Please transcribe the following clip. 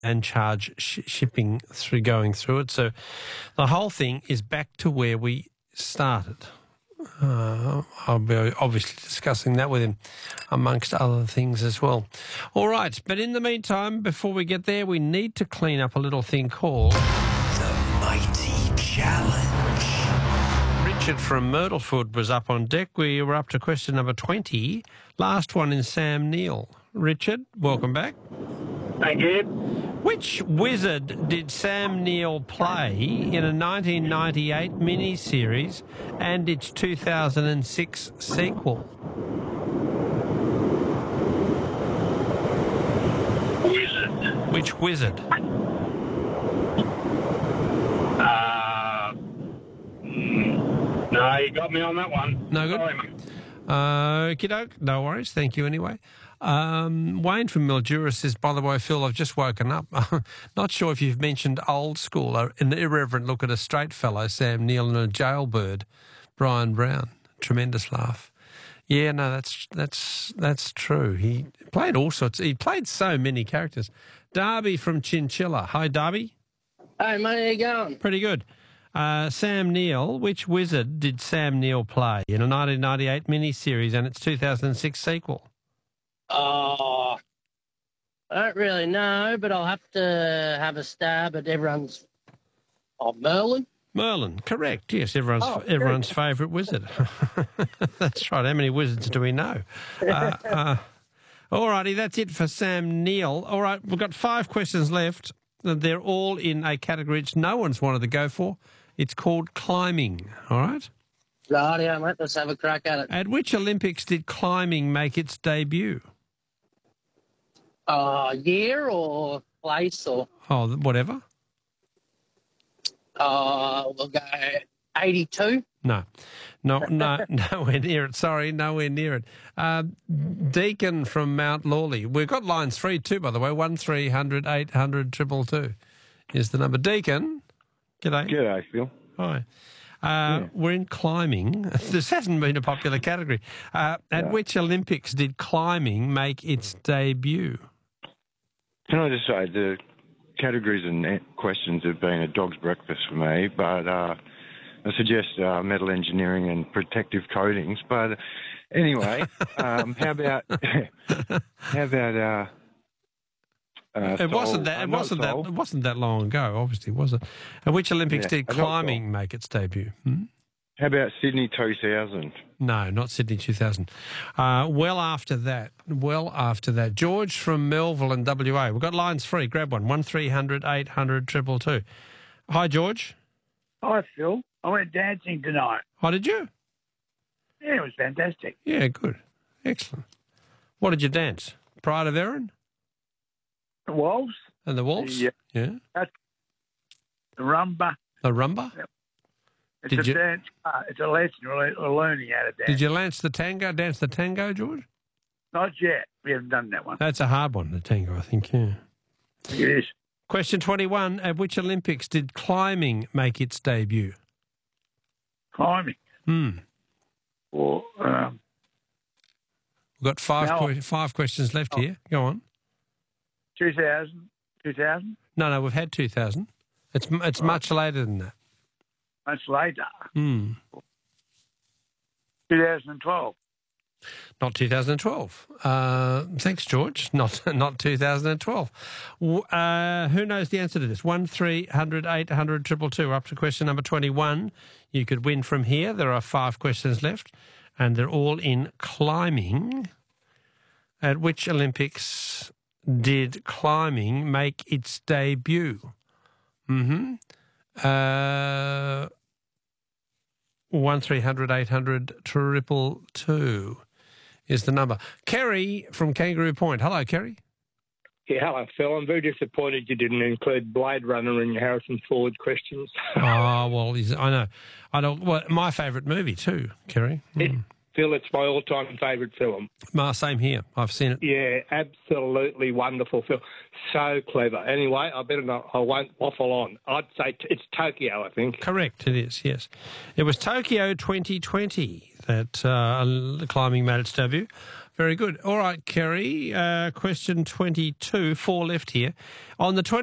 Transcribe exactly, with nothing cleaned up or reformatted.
and charge sh- shipping through going through it. So the whole thing is back to where we started. Uh, I'll be obviously discussing that with him, amongst other things as well. All right, but in the meantime, before we get there, we need to clean up a little thing called The Mighty Challenge. Richard from Myrtleford was up on deck. We were up to question number twenty. Last one in Sam Neill. Richard, welcome back. Thank you. Which wizard did Sam Neill play in a nineteen ninety-eight miniseries and its two thousand six sequel? Wizard. Which wizard? Uh, mm, no, you got me on that one. No good? Sorry, mate. Uh, kiddo, no worries. Thank you anyway. Um, Wayne from Mildura says, by the way, Phil, I've just woken up. Not sure if you've mentioned Old School, an irreverent look at a straight fellow, Sam Neill, and a jailbird, Brian Brown. Tremendous laugh. Yeah, no, that's that's that's true. He played all sorts. He played so many characters. Darby from Chinchilla. Hi, Darby. Hey, mate, how you going? Pretty good. Uh, Sam Neill, which wizard did Sam Neill play in a nineteen ninety-eight miniseries and its two thousand six sequel? Oh, I don't really know, but I'll have to have a stab at everyone's... Oh, Merlin? Merlin, correct. Yes, everyone's Oh, everyone's favourite wizard. That's right. How many wizards do we know? Uh, uh, all righty, that's it for Sam Neill. All right, we've got five questions left. They're all in a category which no one's wanted to go for. It's called climbing, all right? Rightio, mate, let's have a crack at it. At which Olympics did climbing make its debut? Uh, year or place or... Oh, whatever. Uh, we'll go eighty-two. No, no, no, nowhere near it. Sorry, nowhere near it. Uh, Deacon from Mount Lawley. We've got lines free too, by the way. One three hundred eight hundred triple two is the number. Deacon, g'day. G'day, Phil. Hi. Uh, yeah. We're in climbing. This hasn't been a popular category. Uh, at No. which Olympics did climbing make its debut? Can I just say the categories and questions have been a dog's breakfast for me, but uh, I suggest uh, metal engineering and protective coatings. But anyway, um, how about how about uh, uh, It wasn't Seoul? that. Uh, It not wasn't that. Seoul. It wasn't that long ago. Obviously, was it? At which Olympics Yeah, did not Seoul. climbing make its debut? Hmm? How about Sydney two thousand? No, not Sydney two thousand. Uh, well after that. Well after that. George from Melville in W A. We've got lines free. Grab one. One three hundred eight hundred triple two. Hi, George. Hi, Phil. I went dancing tonight. How did you? Yeah, it was fantastic. Yeah, good. Excellent. What did you dance? Pride of Erin? The waltz, And the waltz? Yeah. Yeah. the rumba. The rumba? It's Did a you- dance. Uh, it's a lesson. We're we're learning how to dance. Did you dance the tango? Dance the tango, George? Not yet. We haven't done that one. That's a hard one, the tango, I think, yeah. It is. Question twenty-one. At which Olympics did climbing make its debut? Climbing. Hmm. Or, um, We've got five, No. que- five questions left here. Go on. two thousand. two thousand? No, no, we've had two thousand. It's it's much later than that. Much later. Hmm. two thousand twelve. Not two thousand twelve. Uh, thanks, George. Not not two thousand twelve. W- Uh, who knows the answer to this? One three hundred eight hundred triple two. We're up to question number twenty-one. You could win from here. There are five questions left, and they're all in climbing. At which Olympics did climbing make its debut? Mm-hmm. Uh, one three hundred eight hundred triple two is the number. Kerry from Kangaroo Point. Hello, Kerry. Yeah, hello, Phil. I'm very disappointed you didn't include Blade Runner in your Harrison Ford questions. Oh, well, he's, I know. I don't. Well, my favourite movie too, Kerry. It, Mm. Phil, it's my all-time favourite film. Ma, same here. I've seen it. Yeah, absolutely wonderful film. So clever. Anyway, I better not, I won't waffle on. I'd say t- it's Tokyo, I think. Correct, it is, yes. It was Tokyo twenty twenty that uh, climbing made its debut. Very good. All right, Kerry. Uh, question twenty-two. Four left here. On the